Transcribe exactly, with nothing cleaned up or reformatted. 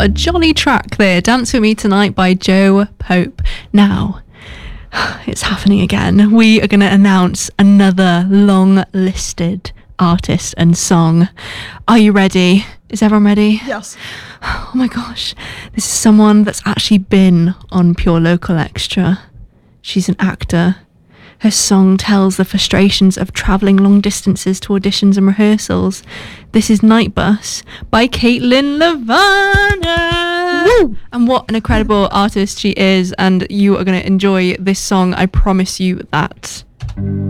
What a jolly track there. Dance With Me Tonight by Joe Pope. Now, it's happening again. We are going to announce another long-listed artist and song. Are you ready? Is everyone ready? Yes. Oh my gosh. This is someone that's actually been on Pure Local Extra. She's an actor. Her song tells the frustrations of travelling long distances to auditions and rehearsals. This is Night Bus by Caitlin Lavana. Woo! And what an incredible artist she is, and you are going to enjoy this song. I promise you that.